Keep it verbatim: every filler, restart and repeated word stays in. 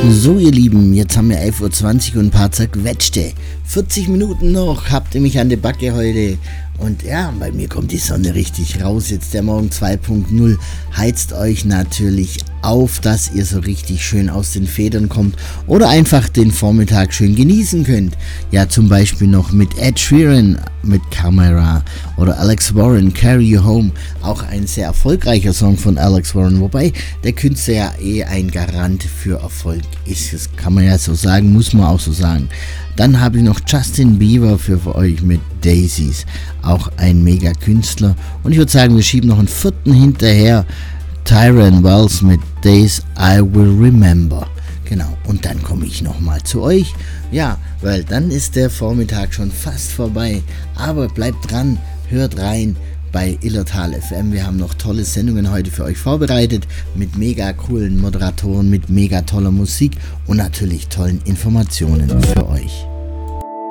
So ihr Lieben, jetzt haben wir elf Uhr zwanzig und ein paar zerquetschte. vierzig Minuten noch, habt ihr mich an der Backe heute. Und ja, bei mir kommt die Sonne richtig raus. Jetzt der Morgen zwei Punkt null heizt euch natürlich auf, dass ihr so richtig schön aus den Federn kommt oder einfach den Vormittag schön genießen könnt. Ja, zum Beispiel noch mit Ed Sheeran, mit Camera oder Alex Warren, Carry You Home. Auch ein sehr erfolgreicher Song von Alex Warren, wobei der Künstler ja eh ein Garant für Erfolg ist. Das kann man ja so sagen, muss man auch so sagen. Dann habe ich noch Justin Bieber für, für euch mit Daisies, auch ein mega Künstler. Und ich würde sagen, wir schieben noch einen vierten hinterher, Tyrone Wells mit Days I Will Remember. Genau, und dann komme ich nochmal zu euch. Ja, weil dann ist der Vormittag schon fast vorbei. Aber bleibt dran, hört rein bei Illertal F M. Wir haben noch tolle Sendungen heute für euch vorbereitet mit mega coolen Moderatoren, mit mega toller Musik und natürlich tollen Informationen für euch.